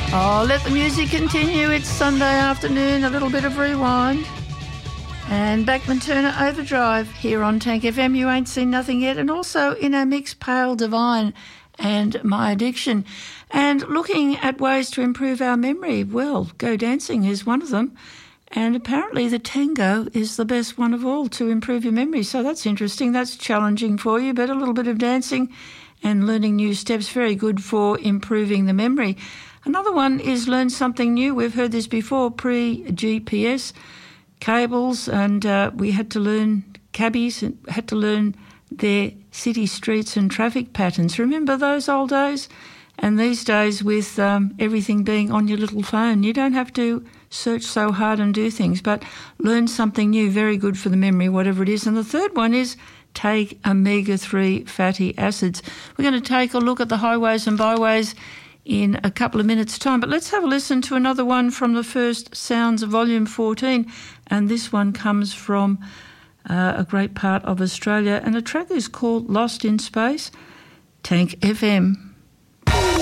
Oh, let the music continue. It's Sunday afternoon, a little bit of rewind. And Bachman Turner Overdrive here on Tank FM. You ain't seen nothing yet. And also in our mix, Pale Divine and My Addiction. And looking at ways to improve our memory. Well, go dancing is one of them. And apparently the tango is the best one of all to improve your memory. So that's interesting. That's challenging for you. But a little bit of dancing and learning new steps, very good for improving the memory. Another one is learn something new. We've heard this before, pre-GPS cables, and we had to learn cabbies, and had to learn their city streets and traffic patterns. Remember those old days? And these days with everything being on your little phone, you don't have to search so hard and do things, but learn something new, very good for the memory, whatever it is. And the third one is take omega-3 fatty acids. We're going to take a look at the highways and byways in a couple of minutes' time. But let's have a listen to another one from the first Sounds of Volume 14. And this one comes from a great part of Australia. And the track is called Lost in Space. Tank FM.